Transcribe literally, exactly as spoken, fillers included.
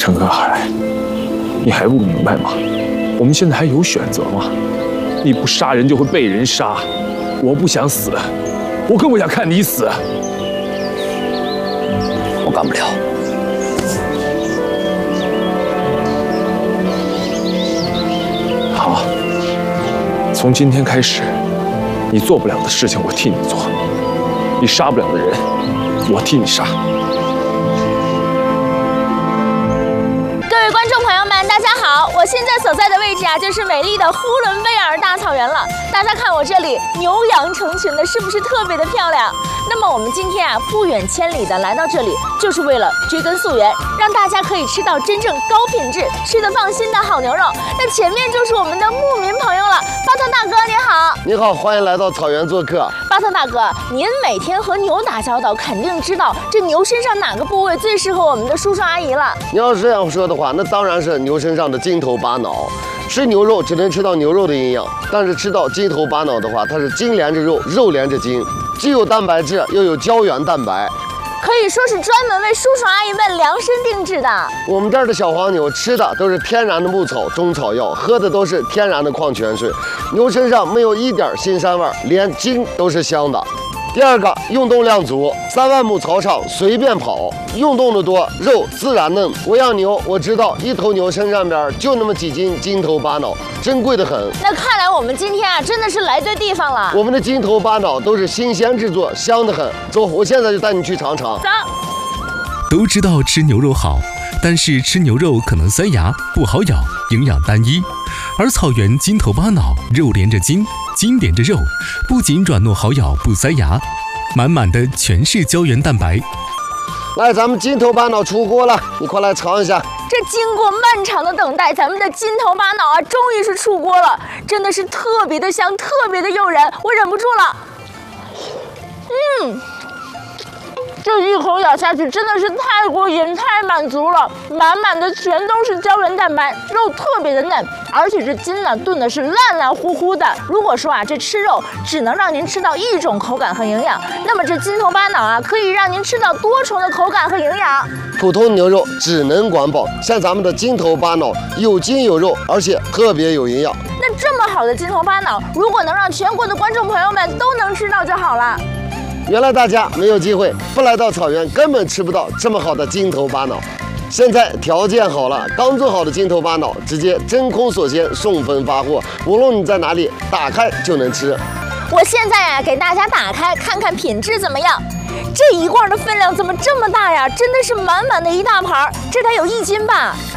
陈可海，你还不明白吗？我们现在还有选择吗？你不杀人就会被人杀，我不想死，我更不想看你死。 我干不了。 好，从今天开始，你做不了的事情我替你做，你杀不了的人我替你杀。 各位观众朋友们，大家好！我现在所在的位置啊，就是美丽的呼伦贝尔大草原了。大家看我这里牛羊成群的，是不是特别的漂亮？那么我们今天啊，不远千里的来到这里，就是为了追根溯源，让大家可以吃到真正高品质、吃得放心的好牛肉。那前面就是我们的牧民朋友了，巴特大哥你好。 你好，欢迎来到草原做客。 巴特大哥，您每天和牛打交道，肯定知道这牛身上哪个部位最适合我们的叔叔阿姨了。 你要是这样说的话，那当然是牛身上的筋头巴脑。吃牛肉只能吃到牛肉的营养，但是吃到筋头巴脑的话，它是筋连着肉，肉连着筋，既有蛋白质，又有胶原蛋白， 可以说是专门为叔叔阿姨们量身定制的。 我们这儿的小黄牛吃的都是天然的牧草、中草药，喝的都是天然的矿泉水，牛身上没有一点腥膻味，连筋都是香的。第二个，运动量足，三万亩草场随便跑，运动的多，肉自然嫩。我养牛，我知道一头牛身上边就那么几斤筋头巴脑，珍贵的很。 那看来我们今天啊，真的是来对地方了。 我们的筋头巴脑都是新鲜制作，香得很。走，我现在就带你去尝尝。 走。 都知道吃牛肉好，但是吃牛肉可能塞牙，不好咬，营养单一。而草原筋头巴脑，肉连着筋，筋连着肉，不仅软糯好咬不塞牙，满满的全是胶原蛋白。 来，咱们筋头巴脑出锅了，你快来尝一下。 这经过漫长的等待，咱们的筋头巴脑啊，终于是出锅了，真的是特别的香，特别的诱人，我忍不住了。嗯。这一口咬下去真的是太过瘾、太满足了，满满的全都是胶原蛋白，肉特别的嫩，而且这筋呢炖的是烂烂乎乎的。如果说啊这吃肉只能让您吃到一种口感和营养，那么这筋头巴脑啊可以让您吃到多重的口感和营养。 普通牛肉只能管饱，像咱们的筋头巴脑有筋有肉，而且特别有营养。 那这么好的筋头巴脑，如果能让全国的观众朋友们都能吃到就好了。 原来大家没有机会，不来到草原根本吃不到这么好的筋头巴脑。现在条件好了，刚做好的筋头巴脑直接真空锁鲜送分发货，无论你在哪里，打开就能吃。 我现在啊给大家打开看看品质怎么样。这一罐的分量怎么这么大呀？真的是满满的一大盘，这得有一斤吧。